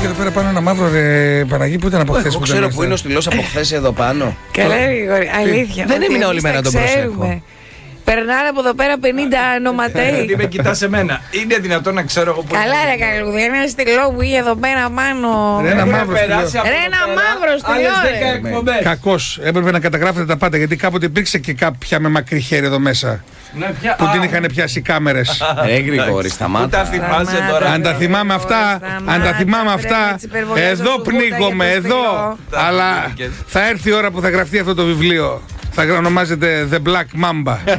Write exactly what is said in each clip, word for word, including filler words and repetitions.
έχει εδώ πέρα πάνω ένα μαύρο ρε Παναγί που ήταν από χθες. Εγώ ξέρω που είναι ο στυλός από χθες εδώ πάνω. Καλά, αλήθεια. Δεν έμεινα όλη μέρα να τον προσέχω. Περνάνε από εδώ πέρα πενήντα νοματέοι. Τι με κοιτάς εμένα. Είναι δυνατόν να ξέρω εγώ που. Καλά, ρε καλούδι. Ένα στυλό που είχε εδώ πέρα πάνω. Ρε ένα μαύρο στυλό. Ρε ένα μαύρο στυλό. Κακός. Έπρεπε να καταγράφετε τα πάντα γιατί κάποτε υπήρξε και κάποια με μακρύ χέρι εδώ μέσα. Ναι, πια... Που την είχαν πιάσει οι κάμερες. Ε, Γρηγόρη, σταμάτα. Τα θυμάσαι τώρα. Αν τα θυμάμαι αυτά, αν τα θυμάμαι αυτά, εδώ πνίγομαι, εδώ. Αλλά θα έρθει η ώρα που θα γραφτεί αυτό το βιβλίο. Θα ονομάζεται The Black Mamba. The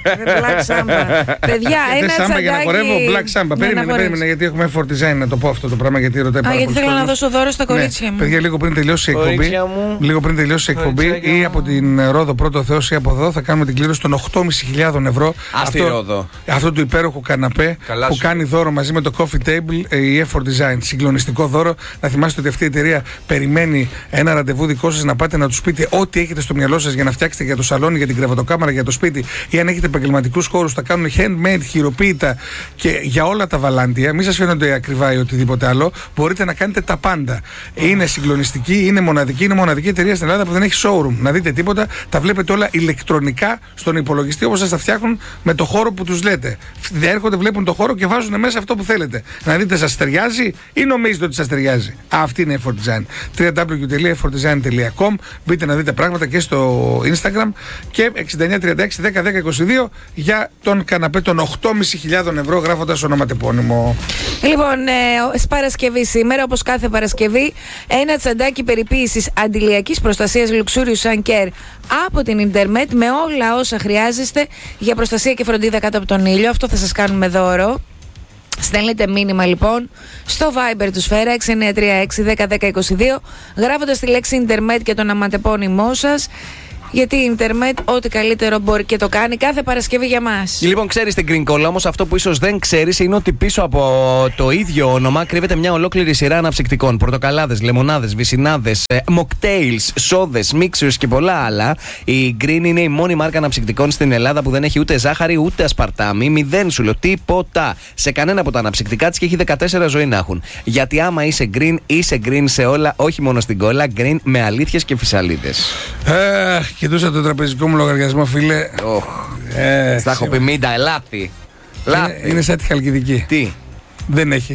Black Samba. Παιδιά, ένα τσαντάκι. Για να χορεύω Black Samba. Περίμενε, περίμενε, γιατί έχουμε effort design να το πω αυτό το πράγμα. Γιατί ρωτάει πάρα πολύ. Α, γιατί θέλω να δώσω δώρο στα κορίτσια μου. Παιδιά, λίγο πριν τελειώσει η εκπομπή, λίγο πριν τελειώσει η εκπομπή ή από την Ρόδο Πρώτο Θεός ή από εδώ θα κάνουμε την κλήρωση των οκτώ χιλιάδες πεντακόσιες ευρώ. Αυτή Ρόδο. Αυτό του υπέροχου καναπέ που κάνει δώρο μαζί με το Coffee Table η effort design. Συγκλονιστικό δώρο. Να θυμάστε ότι αυτή η εταιρεία περιμένει ένα ραντεβού δικό σας να πάτε να του πείτε ό,τι έχετε στο μυαλό σας για να φτιάξετε για το σαλόνι, για την κρεβατοκάμαρα, για το σπίτι ή αν έχετε επαγγελματικούς χώρους, θα κάνουν handmade, χειροποίητα και για όλα τα βαλάντια. Μην σας φαίνονται ακριβά ή οτιδήποτε άλλο. Μπορείτε να κάνετε τα πάντα. Είναι συγκλονιστική, είναι μοναδική, είναι μοναδική εταιρεία στην Ελλάδα που δεν έχει showroom. Να δείτε τίποτα, τα βλέπετε όλα ηλεκτρονικά στον υπολογιστή όπως σας τα φτιάχνουν με το χώρο που τους λέτε. Έρχονται, βλέπουν το χώρο και βάζουν μέσα αυτό που θέλετε. Να δείτε, σας ταιριάζει ή νομίζετε ότι σας ταιριάζει. Αυτή είναι η effort design. double-u double-u double-u τελεία effort design τελεία com. Μπείτε να δείτε πράγματα και στο Instagram και εξήντα εννιά τριάντα έξι δέκα δέκα είκοσι δύο για τον καναπέ των οκτώ χιλιάδες πεντακόσιες ευρώ γράφοντας ονοματεπώνυμο. Λοιπόν, ε, Παρασκευή σήμερα, όπως κάθε Παρασκευή, ένα τσαντάκι περιποίησης αντιλιακής προστασίας Luxurious Sun Care από την Ιντερμετ με όλα όσα χρειάζεστε για προστασία και φροντίδα κάτω από τον ήλιο. Αυτό θα σας κάνουμε δώρο. Στέλνετε μήνυμα λοιπόν στο Viber του Σφαίρα έξι εννιά τρία έξι δέκα δέκα είκοσι δύο γράφοντας τη λέξη Ιντερμετ και τον ονοματεπώνυμό σας. Γιατί η Ιντερμετ ό,τι καλύτερο μπορεί και το κάνει κάθε Παρασκευή για μας. Λοιπόν, ξέρεις την Green Cola, όμως αυτό που ίσως δεν ξέρεις είναι ότι πίσω από το ίδιο όνομα κρύβεται μια ολόκληρη σειρά αναψυκτικών. Πορτοκαλάδες, λεμονάδες, βυσσινάδες, mocktails, σόδες, mixers και πολλά άλλα. Η Green είναι η μόνη μάρκα αναψυκτικών στην Ελλάδα που δεν έχει ούτε ζάχαρη ούτε ασπαρτάμι. Μηδέν σου λέω, τίποτα. Σε κανένα από τα αναψυκτικά της και έχει δεκατέσσερα ζωή να έχουν. Γιατί άμα είσαι Green, είσαι Green σε όλα, όχι μόνο στην κόλλα. Green με αλήθειες και φυσαλίδες. Κοιτούσα τον τραπεζικό μου λογαριασμό, φίλε. Oh. Ε, Στα έχω πει μήντα, ελάτι. Είναι, είναι σαν τη Χαλκιδική. Τι? Δεν έχει.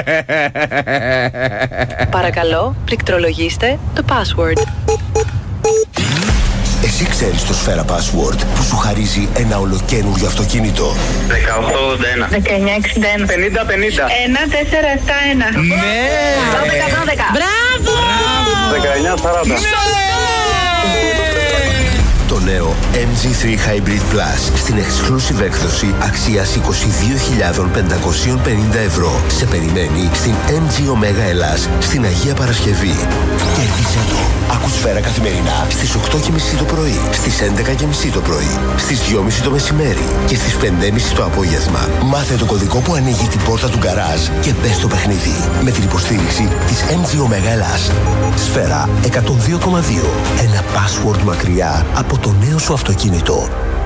Παρακαλώ, πληκτρολογήστε το password. Εσύ ξέρεις το Σφαίρα Password που σου χαρίζει ένα ολοκαίνουργιο αυτοκίνητο. δεκαοκτώ ογδόντα ένα, δεκαεννιά εξήντα ένα, πενήντα πενήντα, ένα τέσσερα επτά ένα. Ναι! Μπράβο! δεκαεννιά σαράντα. Το νέο εμ τζι θρι Hybrid Plus στην exclusive έκδοση αξίας είκοσι δύο χιλιάδες πεντακόσια πενήντα ευρώ. Σε περιμένει στην εμ τζι Omega Ελλάς στην Αγία Παρασκευή. Κέρδισε το. Ακούς Σφαίρα καθημερινά στις οκτώ και μισή το πρωί, στις έντεκα και μισή το πρωί, στις δυο και μισή το μεσημέρι και στις πέντε και μισή το απόγευμα. Μάθε το κωδικό που ανοίγει την πόρτα του γκαράζ και μπες στο παιχνίδι με την υποστήριξη της εμ τζι Omega Ελλάς. Σφαίρα εκατόν δύο κόμμα δύο. Ένα password μακριά από το νέο σου αυτοκίνητο.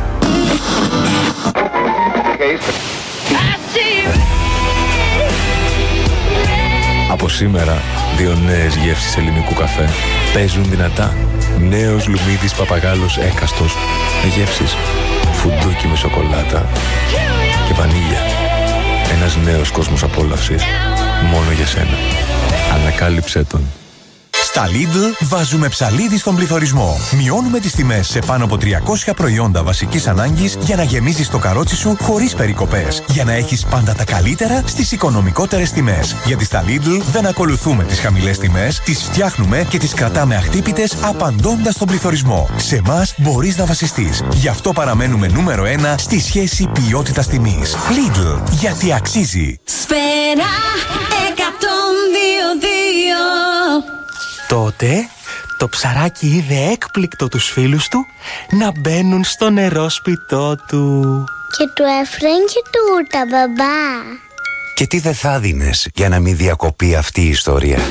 Από σήμερα, δύο νέες γεύσεις ελληνικού καφέ παίζουν δυνατά. Νέος Λουμίδης Παπαγάλος έκαστος με γεύσεις φουντούκι με σοκολάτα και βανίλια. Ένας νέος κόσμος απόλαυσης μόνο για σένα. Ανακάλυψέ τον. Στα Lidl βάζουμε ψαλίδι στον πληθωρισμό. Μειώνουμε τις τιμές σε πάνω από τριακόσια προϊόντα βασικής ανάγκης για να γεμίζεις το καρότσι σου χωρίς περικοπές. Για να έχεις πάντα τα καλύτερα στις οικονομικότερες τιμές. Γιατί στα Lidl δεν ακολουθούμε τις χαμηλές τιμές, τις φτιάχνουμε και τις κρατάμε αχτύπητες απαντώντας στον πληθωρισμό. Σε εμάς μπορείς να βασιστείς. Γι' αυτό παραμένουμε νούμερο ένα στη σχέση ποιότητας τιμής. Lidl, γιατί αξίζει. Σφαίρα εκατόν δύο δύο. Τότε το ψαράκι είδε έκπληκτο τους φίλους του να μπαίνουν στο νερόσπιτό του. Και του έφεραν και τούρτα, μπαμπά. Και τι δεν θα δίνες για να μην διακοπεί αυτή η ιστορία?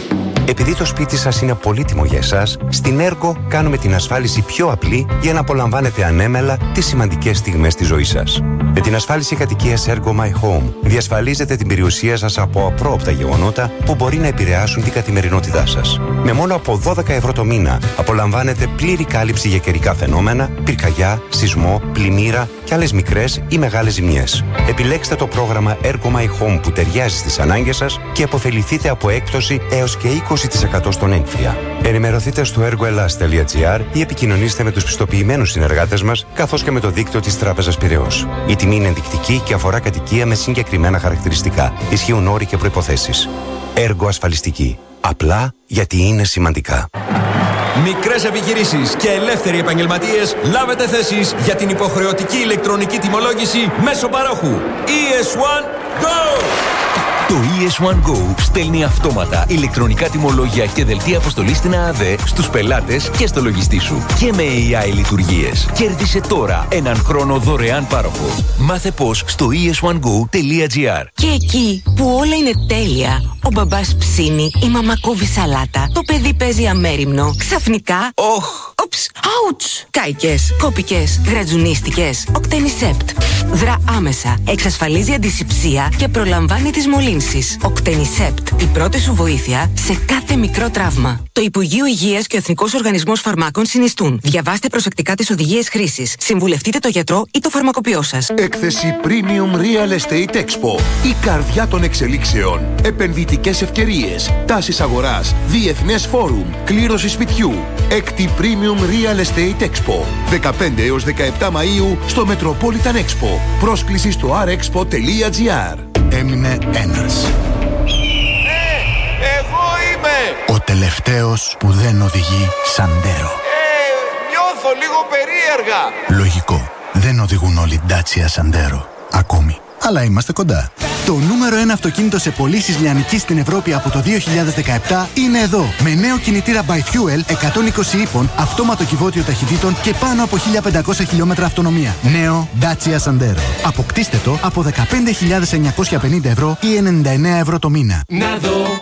Επειδή το σπίτι σας είναι πολύτιμο για εσάς, στην Ergo κάνουμε την ασφάλιση πιο απλή για να απολαμβάνετε ανέμελα τις σημαντικές στιγμές της ζωής σας. Με την ασφάλιση κατοικίας Ergo My Home διασφαλίζετε την περιουσία σας από απρόοπτα γεγονότα που μπορεί να επηρεάσουν την καθημερινότητά σας. Με μόνο από δώδεκα ευρώ το μήνα απολαμβάνετε πλήρη κάλυψη για καιρικά φαινόμενα, πυρκαγιά, σεισμό, πλημμύρα και άλλες μικρές ή μεγάλες ζημιές. Επιλέξτε το πρόγραμμα Ergo My Home που ταιριάζει στις ανάγκες σας και αποφεληθείτε από έκπτωση έως και είκοσι τοις εκατό στον έμφυα. Ενημερωθείτε στο ergoelas τελεία gr ή επικοινωνήστε με τους πιστοποιημένους συνεργάτες μας καθώς και με το δίκτυο της Τράπεζας Πειραιώς. Η τιμή είναι ενδεικτική και αφορά κατοικία με συγκεκριμένα χαρακτηριστικά. Ισχύουν όροι και προϋποθέσεις. Ergo ασφαλιστική. Απλά γιατί είναι σημαντικά. Μικρές επιχειρήσεις και ελεύθεροι επαγγελματίες, λάβετε θέσεις για την υποχρεωτική ηλεκτρονική τιμολόγηση μέσω παρόχου. ι ες ουάν Go! Το ι ες ουάν Go στέλνει αυτόματα ηλεκτρονικά τιμολόγια και δελτία αποστολής στην ΑΑΔΕ στους πελάτες και στο λογιστή σου. Και με έι άι λειτουργίες. Κέρδισε τώρα έναν χρόνο δωρεάν πάροχο. Μάθε πώς στο ι ες ουάν γκο τελεία gr. Και εκεί που όλα είναι τέλεια, ο μπαμπάς ψήνει, η μαμά κόβει σαλάτα, το παιδί παίζει αμέριμνο, ξαφνικά... Οχ! Οψ! Άουτς! Κάικες, κόπικες, γρατζουνίστικες. Οκτενισέπτ. Δρά άμεσα, εξασφαλίζει αντισηψία και προλαμβάνει τις μολύνσεις. Οκτενισέπτ. Η πρώτη σου βοήθεια σε κάθε μικρό τραύμα. Το Υπουργείο Υγείας και ο Εθνικός Οργανισμός Φαρμάκων συνιστούν. Διαβάστε προσεκτικά τις οδηγίες χρήσης. Συμβουλευτείτε το γιατρό ή το φαρμακοποιό σας. Έκθεση Premium Real Estate Expo. Η καρδιά των εξελίξεων. Επενδυτικές ευκαιρίες. Τάσεις αγοράς. Διεθνές φόρουμ. Κλήρωση σπιτιού. Έκτη Premium Real Estate Expo. δεκαπέντε έως δεκαεπτά Μαΐου στο Metropolitan Expo. Πρόσκληση στο αρ εξπο τελεία gr. Έμεινε ένας. Εγώ είμαι! Ο τελευταίος που δεν οδηγεί Σαντέρο. Ε, νιώθω λίγο περίεργα. Λογικό. Δεν οδηγούν όλοι Dacia Σαντέρο. Ακόμη. Αλλά είμαστε κοντά. Το νούμερο ένα αυτοκίνητο σε πωλήσεις λιανικής στην Ευρώπη από το δύο χιλιάδες δεκαεπτά είναι εδώ. Με νέο κινητήρα by Fuel εκατόν είκοσι ύπων, αυτόματο κυβότιο ταχυτήτων και πάνω από χίλια πεντακόσια χιλιόμετρα αυτονομία. Νέο Dacia Sandero. Αποκτήστε το από δεκαπέντε χιλιάδες εννιακόσια πενήντα ευρώ ή ενενήντα εννέα ευρώ το μήνα. Να δω